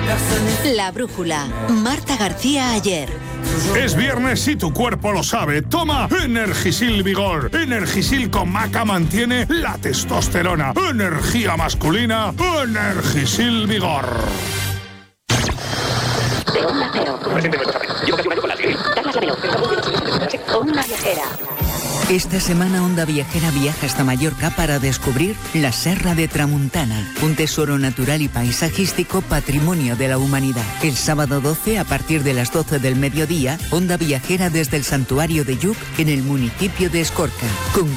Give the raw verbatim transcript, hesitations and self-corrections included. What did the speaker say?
La brújula. Marta García Ayer. Es viernes y tu cuerpo lo sabe. Toma Energisil Vigor. Energisil con maca mantiene la testosterona. Energía masculina. Energisil Vigor. De Onda Cero. Llevo casi un año con la Lili. Carlas Lamelo. Onda Viajera. Esta semana Onda Viajera viaja hasta Mallorca para descubrir la Serra de Tramuntana, un tesoro natural y paisajístico patrimonio de la humanidad. El sábado doce, a partir de las doce del mediodía, Onda Viajera desde el Santuario de Lluc, en el municipio de Escorca, con